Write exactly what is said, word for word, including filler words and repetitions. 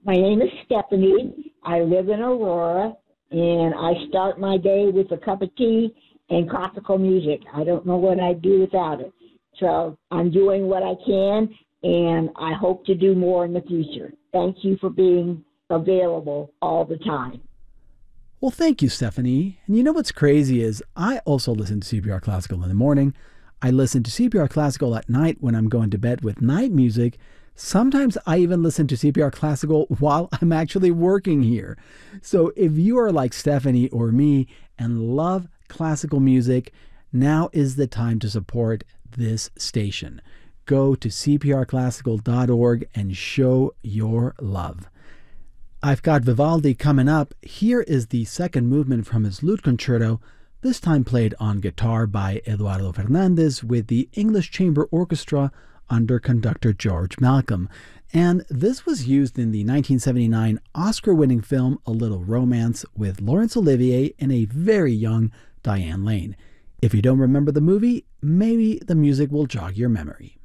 My name is Stephanie. I live in Aurora, and I start my day with a cup of tea and classical music. I don't know what I'd do without it. So I'm doing what I can, and I hope to do more in the future. Thank you for being available all the time. Well, thank you, Stephanie. And you know what's crazy is I also listen to C P R Classical in the morning. I listen to C P R Classical at night when I'm going to bed with night music. Sometimes I even listen to C P R Classical while I'm actually working here. So if you are like Stephanie or me and love classical music, now is the time to support this station. Go to c p r classical dot org and show your love. I've got Vivaldi coming up. Here is the second movement from his lute concerto, this time played on guitar by Eduardo Fernandez with the English Chamber Orchestra under conductor George Malcolm. And this was used in the nineteen seventy-nine Oscar-winning film A Little Romance with Laurence Olivier and a very young Diane Lane. If you don't remember the movie, maybe the music will jog your memory.